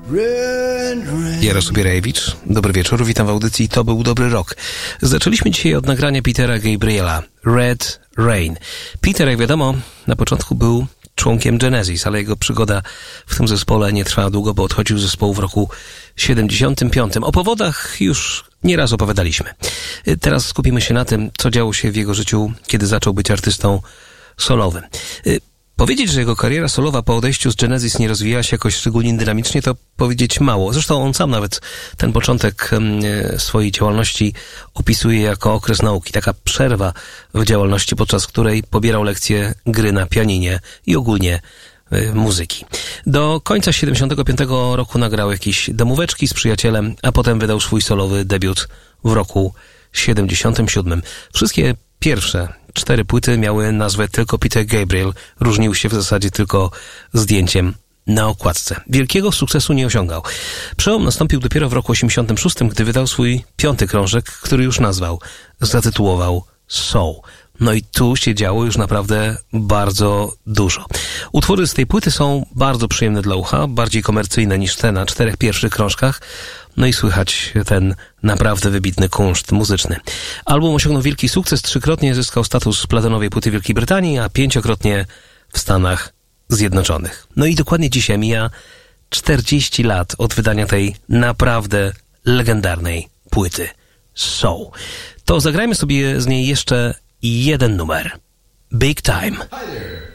Jarosław Bierajewicz, dobry wieczór, witam w audycji To był dobry rok. Zaczęliśmy dzisiaj od nagrania Petera Gabriela, Red Rain. Peter, jak wiadomo, na początku był członkiem Genesis, ale jego przygoda w tym zespole nie trwała długo, bo odchodził z zespołu w roku 75. O powodach już nieraz opowiadaliśmy. Teraz skupimy się na tym, co działo się w jego życiu, kiedy zaczął być artystą solowym. Powiedzieć, że jego kariera solowa po odejściu z Genesis nie rozwijała się jakoś szczególnie dynamicznie, to powiedzieć mało. Zresztą on sam nawet ten początek swojej działalności opisuje jako okres nauki. Taka przerwa w działalności, podczas której pobierał lekcje gry na pianinie i ogólnie muzyki. Do końca 75 roku nagrał jakieś domóweczki z przyjacielem, a potem wydał swój solowy debiut w roku 77. Wszystkie pierwsze 4 płyty miały nazwę tylko Peter Gabriel. Różnił się w zasadzie tylko zdjęciem na okładce. Wielkiego sukcesu nie osiągał. Przełom nastąpił dopiero w roku 86, gdy wydał swój 5. krążek, który już zatytułował Soul. No i tu się działo już naprawdę bardzo dużo. Utwory z tej płyty są bardzo przyjemne dla ucha, bardziej komercyjne niż te na 4 pierwszych krążkach. No i słychać ten naprawdę wybitny kunszt muzyczny. Album osiągnął wielki sukces, 3-krotnie zyskał status platynowej płyty w Wielkiej Brytanii, a 5-krotnie w Stanach Zjednoczonych. No i dokładnie dzisiaj mija 40 lat od wydania tej naprawdę legendarnej płyty Soul. To zagrajmy sobie z niej jeszcze jeden numer. Big Time. Hi there.